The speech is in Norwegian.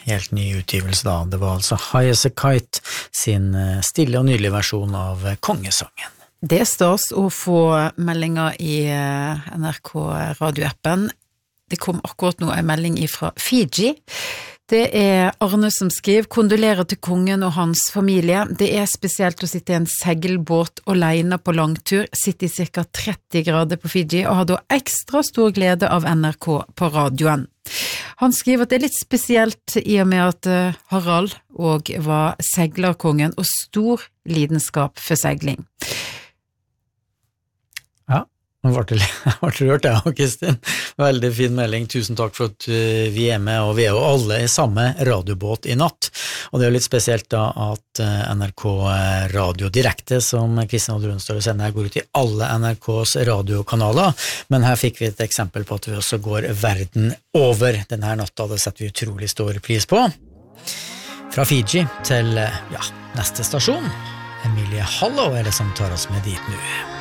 helt ny utgivelse da. Det var altså High as a Kite sin stille og nydelige versjon av kongesangen. Det stas å få meldinger i NRK radioappen. Det kom akkurat nå en melding fra Fiji. Det Arne som skriver, kondolerer til kongen og hans familie. Det spesielt å sitte i en segelbåt alene på langtur, sitte i cirka 30 grader på Fiji, og har da ekstra stor glede av NRK på radioen. Han skriver at det litt spesielt i og med at Harald og var seglerkongen og stor lidenskap for segling. Nå ble det rørt, Kristin. Veldig fin melding. Tusen takk for at vi med, og vi jo alle i samme radiobåt i natt. Og det jo litt spesielt da at NRK Radio Direkte, som Kristin Oddrunstad sender, går ut i alle NRKs radiokanaler. Men her fikk vi et eksempel på at vi også går verden over denne natta. Det setter vi utrolig stor pris på. Fra Fiji til neste stasjon. Emilie Hallow det som tar oss med dit nå.